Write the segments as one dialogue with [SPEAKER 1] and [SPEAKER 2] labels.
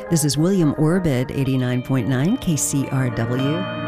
[SPEAKER 1] This is William Orbit, 89.9 KCRW.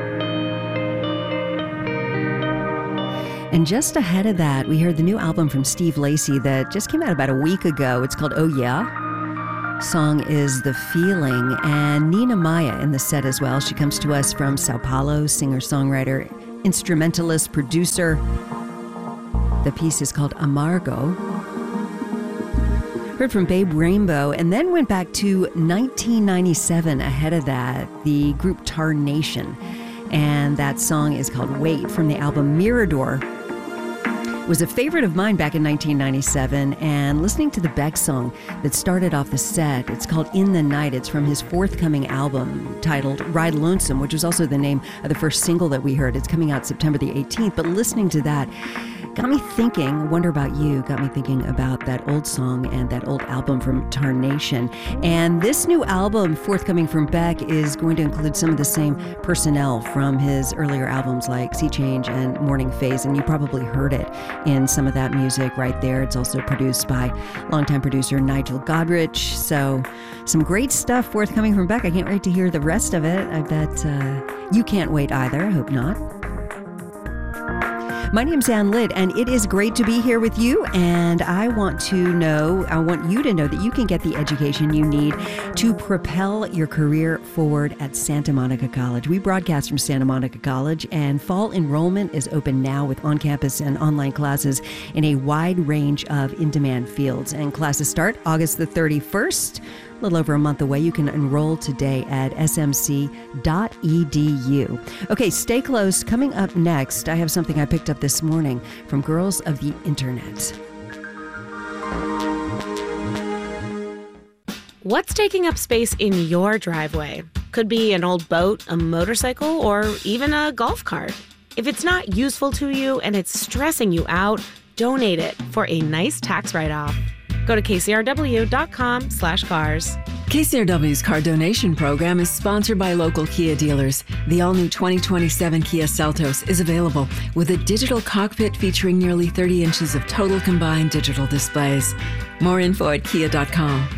[SPEAKER 1] And just ahead of that, we heard the new album from Steve Lacy that just came out about a week ago. It's called Oh Yeah. Song is The Feeling, and Nina Maya in the set as well. She comes to us from Sao Paulo, singer-songwriter, instrumentalist, producer. The piece is called Amargo. Heard from Babe Rainbow, and then went back to 1997 ahead of that, the group Tarnation. And that song is called Wait from the album Mirador. Was a favorite of mine back in 1997, and listening to the Beck song that started off the set, it's called In the Night. It's from his forthcoming album titled Ride Lonesome, which was also the name of the first single that we heard. It's coming out September the 18th, but listening to that got me thinking, I wonder about you, got me thinking about that old song and that old album from Tarnation. And this new album forthcoming from Beck is going to include some of the same personnel from his earlier albums like Sea Change and Morning Phase, and you probably heard it in some of that music right there. It's also produced by longtime producer Nigel Godrich. So some great stuff forthcoming from Beck. I can't wait to hear the rest of it. I bet you can't wait either. I hope not. My name's Ann Litt, and it is great to be here with you, and I want you to know that you can get the education you need to propel your career forward at Santa Monica College. We broadcast from Santa Monica College, and fall enrollment is open now with on-campus and online classes in a wide range of in-demand fields, and classes start August the 31st. A little over a month away. You can enroll today at smc.edu. Okay, stay close. Coming up next, I have something I picked up this morning from Girls of the Internet.
[SPEAKER 2] What's taking up space in your driveway? Could be an old boat, a motorcycle, or even a golf cart. If it's not useful to you and it's stressing you out, donate it for a nice tax write-off. Go to kcrw.com/cars.
[SPEAKER 3] KCRW's car donation program is sponsored by local Kia dealers. The all-new 2027 Kia Seltos is available with a digital cockpit featuring nearly 30 inches of total combined digital displays. More info at kia.com.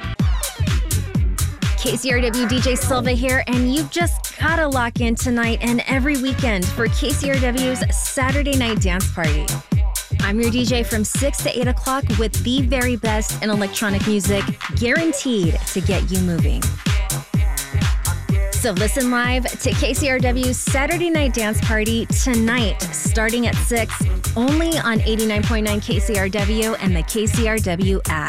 [SPEAKER 4] KCRW DJ Silva here, and you've just gotta lock in tonight and every weekend for KCRW's Saturday Night Dance Party. I'm your DJ from 6 to 8 o'clock with the very best in electronic music, guaranteed to get you moving. So listen live to KCRW's Saturday Night Dance Party tonight, starting at 6, only on 89.9 KCRW and the KCRW app.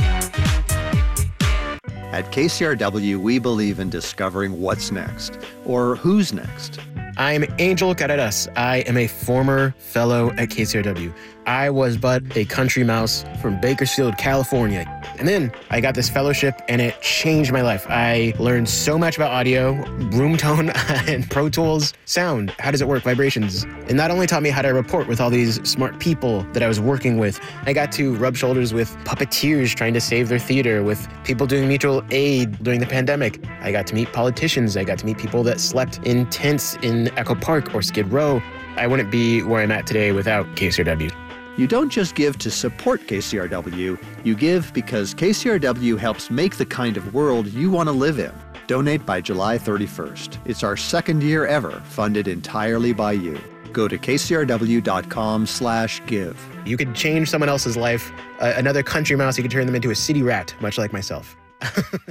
[SPEAKER 5] At KCRW, we believe in discovering what's next, or who's next.
[SPEAKER 6] I'm Angel Carreras. I am a former fellow at KCRW. I was but a country mouse from Bakersfield, California. And then I got this fellowship and it changed my life. I learned so much about audio, room tone, and Pro Tools, sound. How does it work? Vibrations. It not only taught me how to report with all these smart people that I was working with, I got to rub shoulders with puppeteers trying to save their theater, with people doing mutual aid during the pandemic. I got to meet politicians. I got to meet people that slept in tents in Echo Park or Skid Row. I wouldn't be where I'm at today without KCRW.
[SPEAKER 5] You don't just give to support KCRW, you give because KCRW helps make the kind of world you want to live in. Donate by July 31st. It's our second year ever, funded entirely by you. Go to kcrw.com/give.
[SPEAKER 6] You could change someone else's life. Another country mouse, you could turn them into a city rat, much like myself.